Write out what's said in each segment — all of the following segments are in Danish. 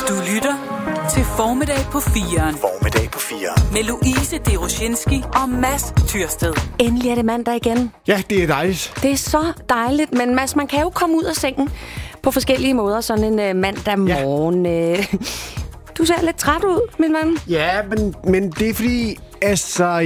Du lytter til Formiddag på 4'eren. Formiddag på 4'eren. Med Louise Deroshinski og Mads Tyrsted. Endelig er det mandag igen. Ja, det er dejligt. Det er så dejligt, men Mads, man kan jo komme ud af sengen på forskellige måder sådan en mandag morgen. Ja. Du ser lidt træt ud, min ven. Ja, men det er fordi, altså,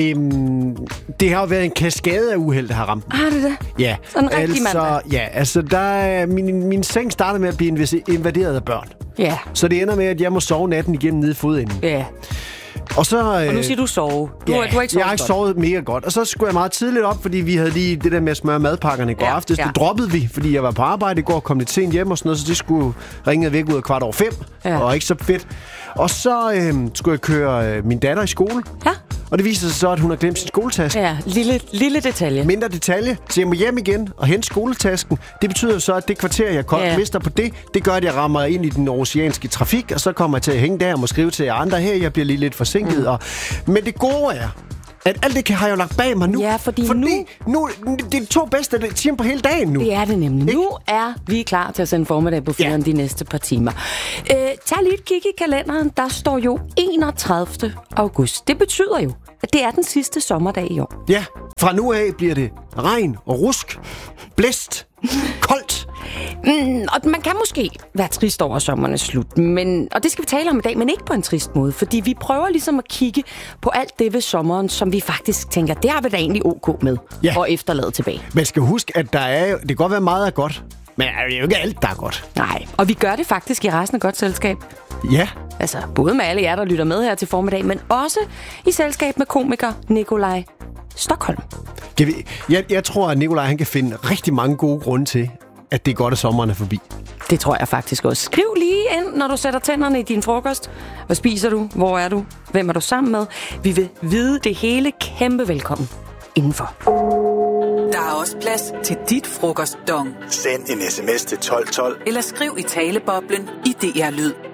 det har jo været en kaskade af uheld, der har ramt. Har det det? Ja. Sådan en rigtig mandag. Ja, altså, der er, min seng startede med at blive invaderet af børn. Ja. Så det ender med, at jeg må sove natten igennem nede i fodenden. Ja. Og nu siger du sove. Du har ikke sovet jeg har ikke sovet mega godt. Og så skulle jeg meget tidligt op, fordi vi havde lige det der med at smøre madpakkerne i går aftes. Det droppede vi, fordi jeg var på arbejde i går og kom lidt sent hjem og sådan noget, så det skulle ringe væk ud af 5:15. Og ikke så fedt. Og så skulle jeg køre min datter i skole. Ja. Og det viser sig så, at hun har glemt sin skoletaske. Ja, lille detalje. Mindre detalje. Så jeg må hjem igen og hente skoletasken. Det betyder så, at det kvarter, jeg mister på det gør, at jeg rammer ind i den oceanske trafik, og så kommer jeg til at hænge der og må skrive til jer andre her. Jeg bliver lige lidt forsinket. Men det gode er, at alt det har jeg jo lagt bag mig nu. Ja, fordi nu det er de 2 bedste timer på hele dagen nu. Det er det nemlig. Nu er vi klar til at sende Formiddag på 4'eren de næste par timer. Tag lige et kig i kalenderen. Der står jo 31. august. Det betyder jo, at det er den sidste sommerdag i år. Ja, fra nu af bliver det regn og rusk, blæst, koldt. Og man kan måske være trist over, at sommeren er slut, og det skal vi tale om i dag, men ikke på en trist måde, fordi vi prøver ligesom at kigge på alt det ved sommeren, som vi faktisk tænker, det har vi da egentlig ok med og efterlade tilbage. Man skal huske, at det kan godt være meget er godt, men det er jo ikke alt, der er godt. Nej, og vi gør det faktisk i resten af godt selskab. Ja. Altså, både med alle jer, der lytter med her til formiddag, men også i selskab med komiker Nikolaj Stokholm. Jeg tror, at Nikolaj han kan finde rigtig mange gode grunde til, at det er godt, at sommeren er forbi. Det tror jeg faktisk også. Skriv lige ind, når du sætter tænderne i din frokost. Hvad spiser du? Hvor er du? Hvem er du sammen med? Vi vil vide det hele. Kæmpe velkommen indenfor. Der er også plads til dit frokostdong. Send en sms til 1212. Eller skriv i taleboblen i DR Lyd.